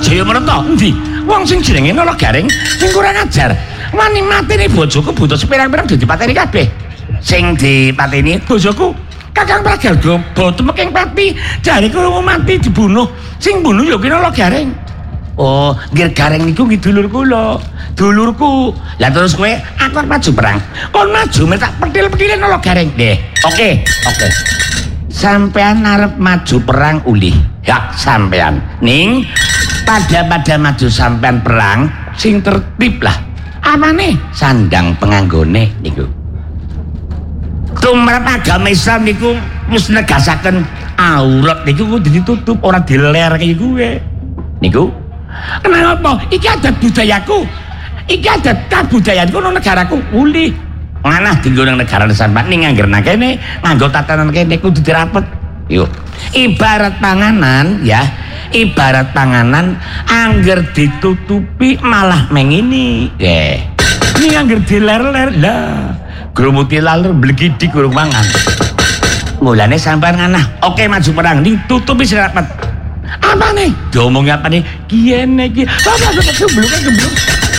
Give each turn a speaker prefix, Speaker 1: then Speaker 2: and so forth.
Speaker 1: Jaya Merta endi? Wong sing jenenge Nalagareng sing kurang ajar. Wani mateni bojoku butuh sepirang-pirang dadi pateni kabeh. Sing dipateni bojoku Kakang Pragalga temeking pati jariku mati dibunuh. Sing bunuh ya ki Nalagareng. Oh, nggih Gareng niku nggih dulur kula. Dulurku. Lah terus kowe aku maju perang. Kon maju tak petil-petilin Nalagareng. Nggih. Oke. Sampean arep maju perang ulih. Ya, sampean. Ning pada maju sampean perang sing tertib lah. Apane? Sandang penganggone niku. Tumrap agama Islam niku wis negasaken aurat niku kudu ditutup ora diler kaya kuwe. Niku. Kenapa? Iki adat budayaku. Iki adat kabudayaanku nang negaraku ulih. Manah dinggo nang negara sampean ning angger kene nganggo tatanan kene kudu dirapet. Yuk. Ibarat panganan ya. Ibarat panganan angger ditutupi malah mengini. Nggih. Ning angger diler-ler lah. Grumuti laler blegidik urung mangan. Mulane sampean nganah, oke maju perang ditutupi rapet. Apa nih? Diomongi apa nih? Kiyene iki. Apa gemblung.